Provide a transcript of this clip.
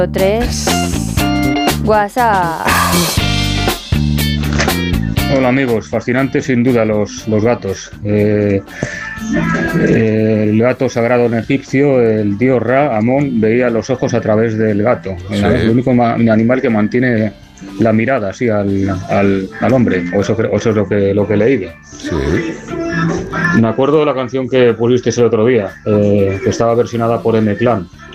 3. WhatsApp. Hola amigos, fascinantes sin duda los gatos. El gato sagrado en egipcio, el dios Ra, Amón, veía los ojos a través del gato. Sí. El único animal que mantiene la mirada así al hombre, o eso es lo que he leído. Sí. Me acuerdo de la canción que pusiste el otro día, que estaba versionada por M-Clan.